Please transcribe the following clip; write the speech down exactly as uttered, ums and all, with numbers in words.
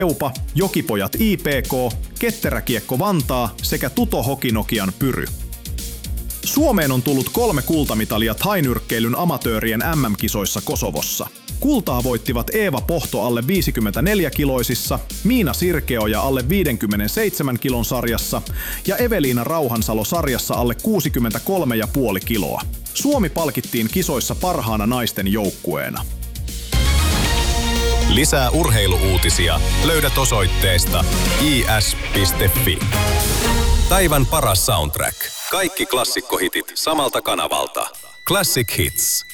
Eupa, Jokipojat I P K, Ketteräkiekko Vantaa sekä Tuto Hokinokian Pyry. Suomeen on tullut kolme kultamitalia thainyrkkeilyn amatöörien M M-kisoissa Kosovossa. Kultaa voittivat Eeva Pohto alle viisikymmentäneljä-kiloisissa, Miina Sirkeoja alle viisikymmentäseitsemän kilon sarjassa ja Eveliina Rauhansalo sarjassa alle kuusikymmentäkolme pilkku viisi kiloa. Suomi palkittiin kisoissa parhaana naisten joukkueena. Lisää urheiluuutisia löydät osoitteesta i s piste f i. Päivän paras soundtrack. Kaikki klassikkohitit samalta kanavalta. Classic Hits.